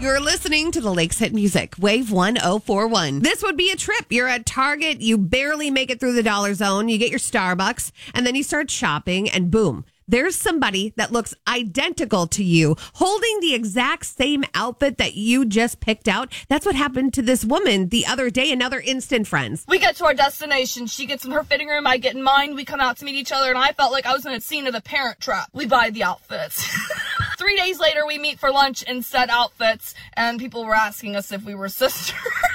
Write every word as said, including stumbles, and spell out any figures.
You're listening to the Lakes Hit Music, Wave one oh four one. This would be a trip. You're at Target, you barely make it through the dollar zone, you get your Starbucks, and then you start shopping, and boom, there's somebody that looks identical to you holding the exact same outfit that you just picked out. That's what happened to this woman the other day, another instant friends. We get to our destination. She gets in her fitting room. I get in mine. We come out to meet each other, and I felt like I was in a scene of The Parent Trap. We buy the outfits. Three days later, we meet for lunch in said outfits, and people were asking us if we were sisters.